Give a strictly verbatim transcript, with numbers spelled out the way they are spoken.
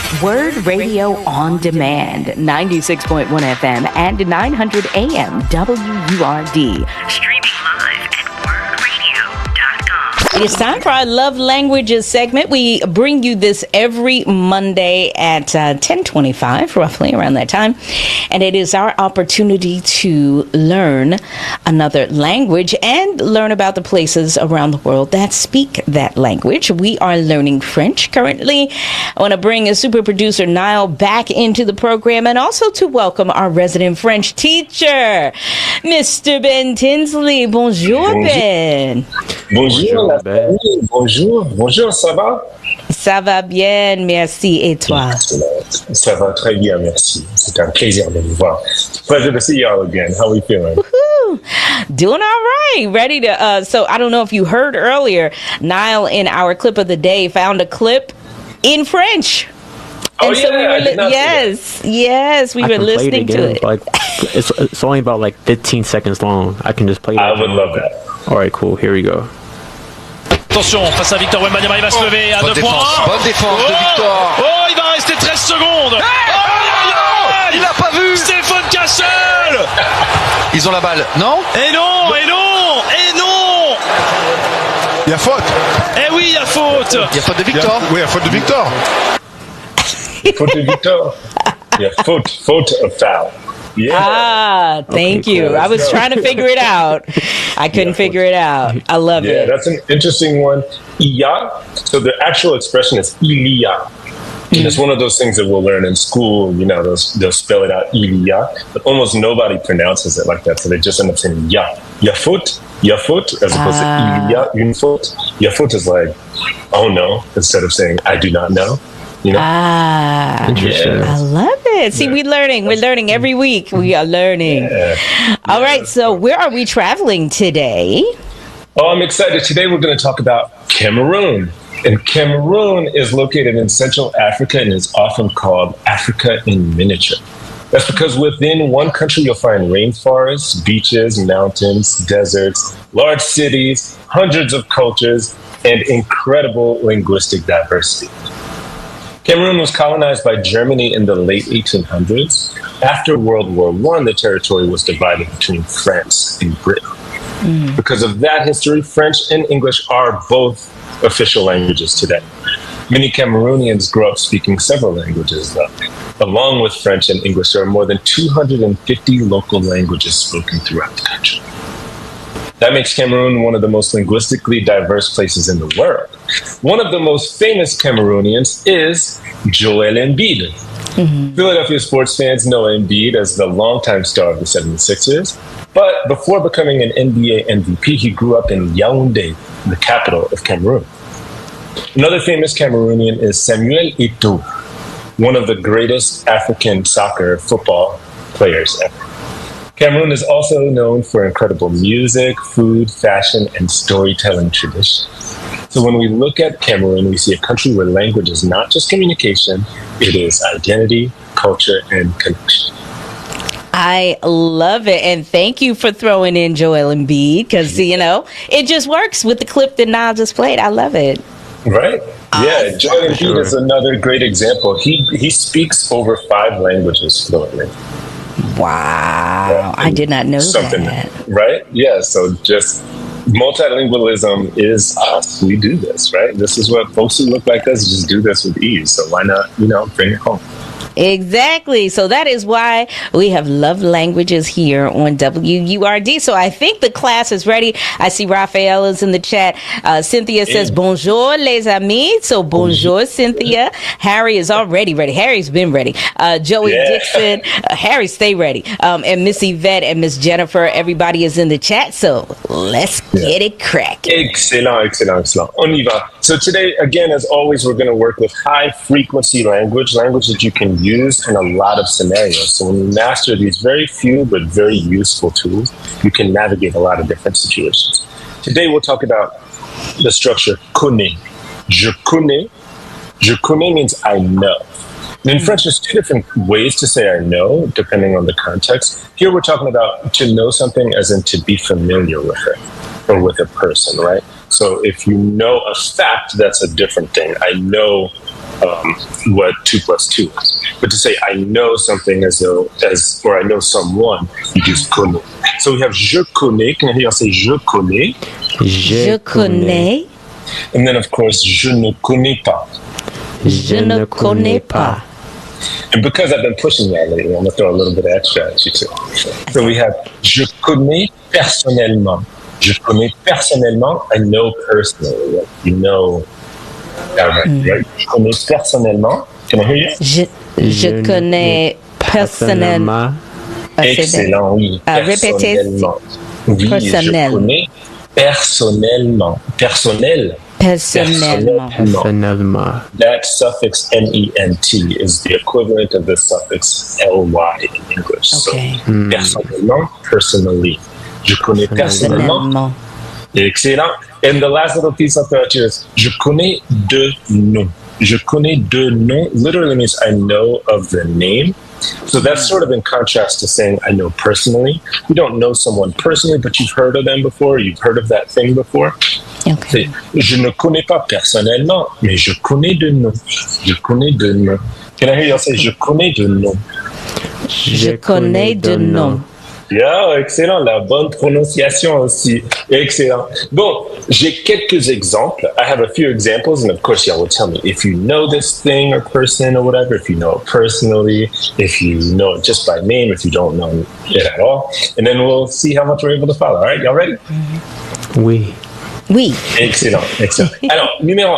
Word Radio on Demand, ninety-six point one F M and nine hundred A M W U R D. Streaming live at word radio dot com. It's time for our Love Languages segment. We bring you this every Monday at uh, ten twenty-five, roughly around that time. And it is our opportunity to learn another language and learn about the places around the world that speak that language. We are learning French currently. I want to bring a super producer, Niall, back into the program, and also to welcome our resident French teacher, Mister Ben Tinsley. Bonjour, Bonjour. Ben. Bonjour, Ben. Bonjour. Bonjour, ça va? Ça va bien, merci. Et toi? Ça va très bien, merci. C'est un plaisir de vous voir. Pleasure to see y'all again. How are we feeling? Woo-hoo. Doing all right. Ready to, uh, so I don't know if you heard earlier, Niall in our clip of the day found a clip in French. Oh, and yeah, so we were I did not yes, see yes, we I were can play it listening again. to it. Like, it's, it's only about like fifteen seconds long. I can just play it. I would love that. All right, cool. Here we go. Attention, face à Victor Wembanyama, il va se lever à bonne deux défense, points. Bonne défense oh, de Victor. Oh, il va rester treize secondes. Hey oh, oh, il l'a pas vu. Stéphane Cassel. Ils ont la balle, non? Et non, et non, et non. Il y a faute. Eh oui, il y a faute. Il y a faute de Victor. Oui, il y a faute de Victor. Faute de Victor. Yeah, faute, faute of foul. Yeah. Ah, thank Okay, you. cool. I was trying to figure it out. I couldn't Yeah. figure it out. I love Yeah, it. that's an interesting one. Iya. So the actual expression is ilia. And it's one of those things that we'll learn in school. You know, they'll, they'll spell it out ilia, but almost nobody pronounces it like that. So they just end up saying ya. Ya foot, ya foot, as opposed Ah. to ilia, une foot. Ya foot is like, oh no, instead of saying I do not know. You know? Ah, Interesting. Yeah. I love it. See, Yeah. we're learning. We're learning every week. We are learning. Yeah. All right. So, where are we traveling today? Oh, I'm excited. Today we're going to talk about Cameroon. And Cameroon is located in Central Africa and is often called Africa in miniature. That's because within one country you'll find rainforests, beaches, mountains, deserts, large cities, hundreds of cultures, and incredible linguistic diversity. Cameroon was colonized by Germany in the late eighteen hundreds. After World War One, the territory was divided between France and Britain. Mm. Because of that history, French and English are both official languages today. Many Cameroonians grow up speaking several languages, though. Along with French and English, there are more than two hundred fifty local languages spoken throughout the country. That makes Cameroon one of the most linguistically diverse places in the world. One of the most famous Cameroonians is Joel Embiid. Mm-hmm. Philadelphia sports fans know Embiid as the longtime star of the seventy-sixers. But before becoming an N B A M V P, he grew up in Yaoundé, the capital of Cameroon. Another famous Cameroonian is Samuel Eto'o, one of the greatest African soccer football players ever. Cameroon is also known for incredible music, food, fashion, and storytelling traditions. So when we look at Cameroon, we see a country where language is not just communication, it is identity, culture, and connection. I love it. And thank you for throwing in Joel Embiid because, you know, it just works with the clip that Niall just played. I love it. Right. Yeah, Uh, Joel Embiid sure. is another great example. He he speaks over five languages fluently. Wow. Yeah. I did not know Something, that. right? Yeah, so just multilingualism is us. We do this, right? This is what folks who look like us just do this with ease. So why not, you know, bring it home? Exactly. So that is why we have Love Languages here on W U R D. So I think the class is ready. I see Raphael is in the chat. Uh, Cynthia says, bonjour, les amis. So bonjour, Cynthia. Harry is already ready. Harry's been ready. Uh, Joey Yeah. Dixon. Uh, Harry, stay ready. Um, and Miss Yvette and Miss Jennifer, everybody is in the chat. So let's Yeah. get it cracking. Excellent, excellent, excellent. On y va. So today, again, as always, we're going to work with high frequency language, language that you can use in a lot of scenarios. So when you master these very few but very useful tools, you can navigate a lot of different situations. Today, we'll talk about the structure connais. Je connais. Je connais means I know. And in French, there's two different ways to say I know, depending on the context. Here, we're talking about to know something as in to be familiar with it or with a person, right? So if you know a fact, that's a different thing. I know um, what two plus two is. But to say I know something as though, as, or I know someone, you use connais. So we have je connais. Can I hear you say je connais? Je connais. And then, of course, je ne connais pas. Je ne connais pas. And because I've been pushing that lately, I'm going to throw a little bit of extra at you too. So we have je connais personnellement. Je connais personnellement, I know personally. Like, you know that, right? Mm. right? Je connais personnellement. Can I hear you? Je, je, je connais personnellement. Excellent, oui. À répéter. Oui, personnel. Je connais personnellement. Personnel. Personnellement. Personnellement. That suffix N E N T is the equivalent of the suffix L Y in English. Okay. So, mm. personnellement, personally. Je connais personnellement. Excellent. And the last little piece I'll throw out here is je connais de nom. Je connais de nom literally means I know of the name. So that's sort of in contrast to saying I know personally. You don't know someone personally, but you've heard of them before. You've heard of that thing before. Okay. Je ne connais pas personnellement, mais je connais de nom. Je connais de nom. Can I hear you say je connais de nom? Je connais de nom. Yeah, excellent. La bonne prononciation aussi. Excellent. Bon, j'ai quelques exemples. I have a few examples, and of course, y'all will tell me if you know this thing or person or whatever, if you know it personally, if you know it just by name, if you don't know it at all. And then we'll see how much we're able to follow. All right, y'all ready? Oui. Oui. Excellent, excellent. Alors, numéro